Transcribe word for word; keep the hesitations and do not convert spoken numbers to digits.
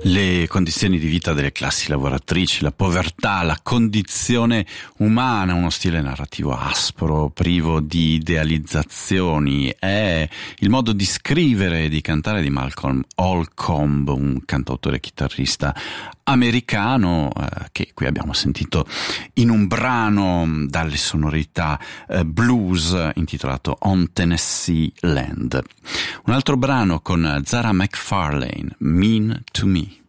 Le condizioni di vita delle classi lavoratrici, la povertà, la condizione umana, uno stile narrativo aspro, privo di idealizzazioni, è il modo di scrivere e di cantare di Malcolm Holcomb, un cantautore e chitarrista americano eh, che qui abbiamo sentito in un brano dalle sonorità eh, blues intitolato On Tennessee Land. Un altro brano con Zara McFarlane, Mean to Me.